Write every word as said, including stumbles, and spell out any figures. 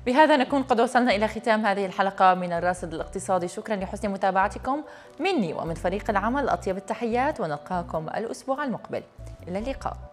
بهذا نكون قد وصلنا إلى ختام هذه الحلقة من الراصد الاقتصادي. شكرا لحسن متابعتكم مني ومن فريق العمل، أطيب التحيات، ونلقاكم الأسبوع المقبل. إلى اللقاء.